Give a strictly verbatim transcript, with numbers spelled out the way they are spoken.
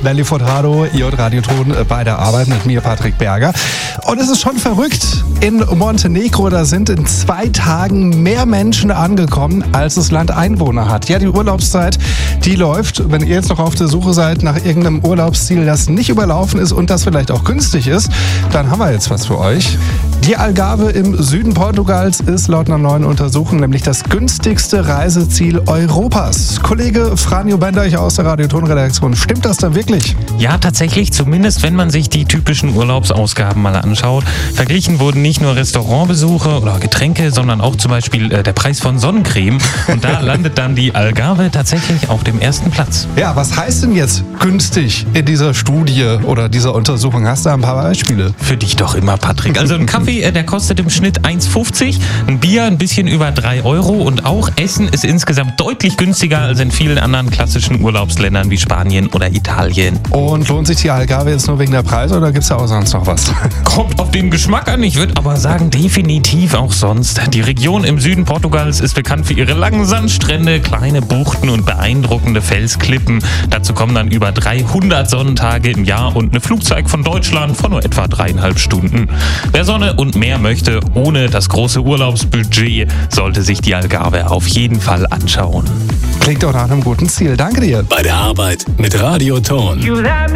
Nelly Furtado, ihr und Radioton bei der Arbeit mit mir, Patrick Berger. Und es ist schon verrückt. In Montenegro, da sind in zwei Tagen mehr Menschen angekommen, als das Land Einwohner hat. Ja, die Urlaubszeit, die läuft. Wenn ihr jetzt noch auf der Suche seid nach irgendeinem Urlaubsziel, das nicht überlaufen ist und das vielleicht auch günstig ist, dann haben wir jetzt was für euch. Die Algarve im Süden Portugals ist laut einer neuen Untersuchung nämlich das günstigste Reiseziel Europas. Kollege Franjo Benderich aus der Radioton-Redaktion, stimmt das da wirklich? Ja, tatsächlich, zumindest wenn man sich die typischen Urlaubsausgaben mal anschaut. Verglichen wurden nicht nur Restaurantbesuche oder Getränke, sondern auch zum Beispiel äh, der Preis von Sonnencreme. Und da landet dann die Algarve tatsächlich auf dem ersten Platz. Ja, was heißt denn jetzt günstig in dieser Studie oder dieser Untersuchung? Hast du ein paar Beispiele? Für dich doch immer, Patrick. Also ein Kaffee, äh, der kostet im Schnitt eins fünfzig, ein Bier ein bisschen über drei Euro und auch Essen ist insgesamt deutlich günstiger als in vielen anderen klassischen Urlaubsländern wie Spanien oder Italien. Und lohnt sich die Algarve jetzt nur wegen der Preise oder gibt es da auch sonst noch was? Kommt auf den Geschmack an. Ich würde aber sagen, definitiv auch sonst. Die Region im Süden Portugals ist bekannt für ihre langen Sandstrände, kleine Buchten und beeindruckende Felsklippen. Dazu kommen dann über dreihundert Sonnentage im Jahr und eine Flugzeit von Deutschland von nur etwa dreieinhalb Stunden. Wer Sonne und Meer möchte, ohne das große Urlaubsbudget, sollte sich die Algarve auf jeden Fall anschauen. Klingt doch nach einem guten Ziel. Danke dir. Bei der Arbeit mit Radioton.